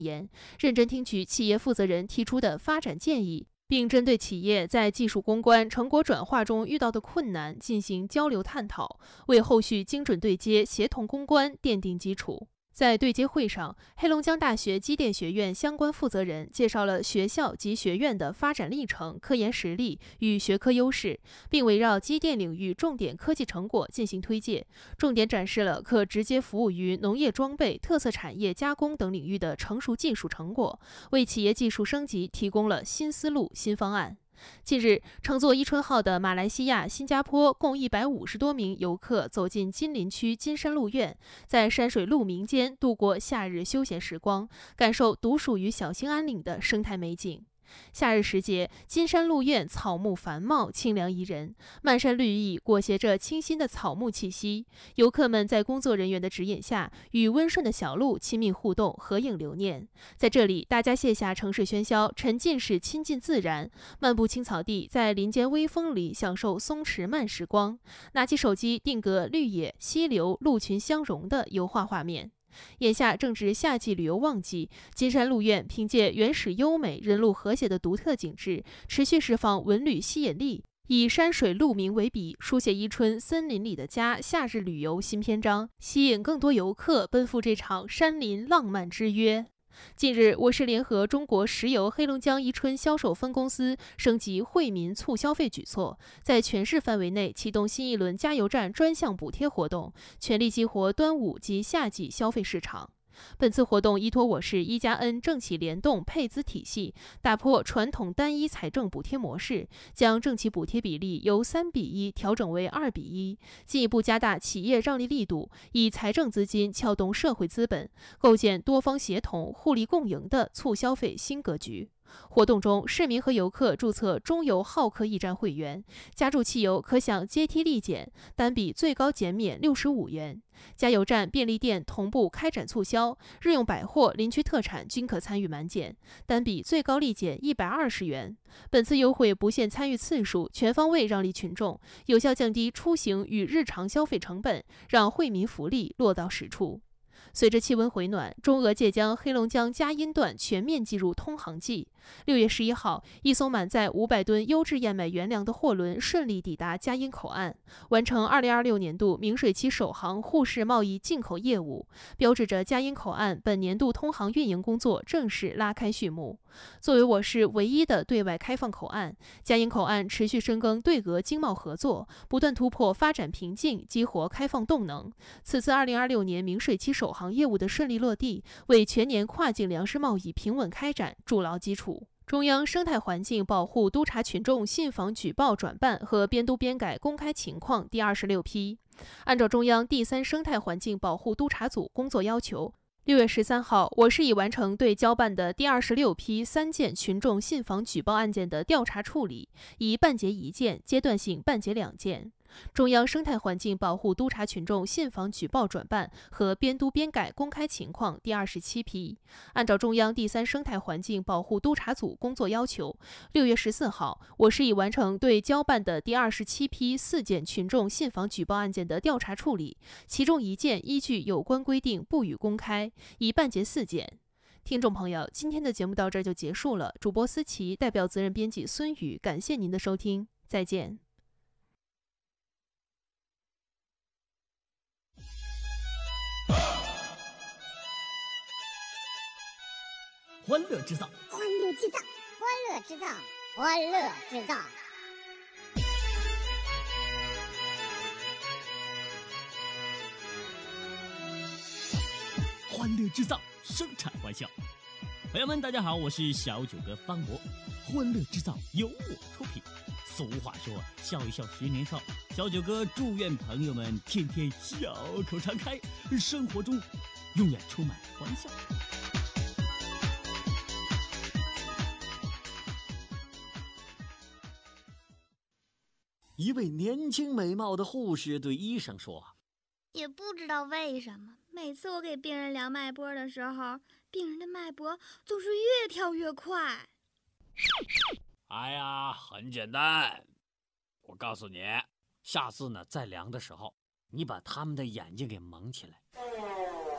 言，认真听取企业负责人提出的发展建议，并针对企业在技术攻关、成果转化中遇到的困难进行交流探讨，为后续精准对接、协同攻关奠定基础。在对接会上，黑龙江大学机电学院相关负责人介绍了学校及学院的发展历程、科研实力与学科优势，并围绕机电领域重点科技成果进行推介，重点展示了可直接服务于农业装备、特色产业加工等领域的成熟技术成果，为企业技术升级提供了新思路、新方案。近日，乘坐伊春号的马来西亚、新加坡共150多名游客走进金陵区金山鹿苑，在山水鹿鸣间度过夏日休闲时光，感受独属于小兴安岭的生态美景。夏日时节，金山鹿苑草木繁茂，清凉宜人，漫山绿意裹挟着清新的草木气息。游客们在工作人员的指引下，与温顺的小鹿亲密互动，合影留念。在这里，大家卸下城市喧嚣，沉浸式亲近自然，漫步青草地，在林间微风里享受松弛慢时光。拿起手机，定格绿野、溪流、鹿群相融的油画画面。眼下正值夏季旅游旺季，金山鹿苑凭借原始优美、人鹿和谐的独特景致，持续释放文旅吸引力，以山水鹿鸣为笔，书写伊春森林里的家夏日旅游新篇章，吸引更多游客奔赴这场山林浪漫之约。近日，我市联合中国石油黑龙江伊春销售分公司升级惠民促消费举措，在全市范围内启动新一轮加油站专项补贴活动，全力激活端午及夏季消费市场。本次活动依托我市1+N 政企联动配资体系，打破传统单一财政补贴模式，将政企补贴比例由3:1调整为2:1，进一步加大企业让利力度，以财政资金撬动社会资本，构建多方协同、互利共赢的促消费新格局。活动中，市民和游客注册中油好客驿站会员，加注汽油可享阶梯立减，单笔最高减免65元。加油站、便利店同步开展促销，日用百货、林区特产均可参与满减，单笔最高立减120元。本次优惠不限参与次数，全方位让利群众，有效降低出行与日常消费成本，让惠民福利落到实处。随着气温回暖，中俄界江黑龙江佳音段全面进入通航季。6月11号，一艘满载500吨优质燕麦原粮的货轮顺利抵达佳音口岸，完成2026年度明水期首航沪市贸易进口业务，标志着佳音口岸本年度通航运营工作正式拉开序幕。作为我市唯一的对外开放口岸，佳音口岸持续深耕对俄经贸合作，不断突破发展瓶颈，激活开放动能。此次2026年明水期首航业务的顺利落地，为全年跨境粮食贸易平稳开展筑牢基础。中央生态环境保护督察群众信访举报转办和编督编改公开情况第26批。按照中央第3生态环境保护督察组工作要求，6月13号，我市已完成对交办的第26批3件群众信访举报案件的调查处理，已办结1件，阶段性办结2件。中央生态环境保护督察群众信访举报转办和编督编改公开情况第27批。按照中央第3生态环境保护督察组工作要求，6月14号，我市已完成对交办的第27批4件群众信访举报案件的调查处理，其中1件依据有关规定不予公开，已办结4件。听众朋友，今天的节目到这儿就结束了。主播思琪代表责任编辑孙宇，感谢您的收听，再见。 欢乐制造， 欢乐制造，欢乐制造，欢乐制造。 欢乐制造，生产欢笑。朋友们，大家好，我是小九哥方博。欢乐制造由我出品。俗话说，笑一笑10年少。小九哥祝愿朋友们天天笑口常开，生活中永远充满欢笑。一位年轻美貌的护士对医生说：“ 也不知道为什么，每次我给病人量脉搏的时候，病人的脉搏总是越跳越快。” 哎呀，很简单，我告诉你，下次呢再量的时候，你把他们的眼睛给蒙起来，